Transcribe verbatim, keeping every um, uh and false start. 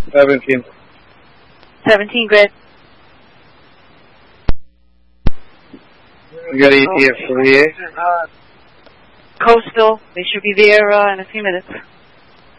Seventeen. Seventeen, grid. We got E T F forty-eight. Coastal. They should be there uh, in a few minutes.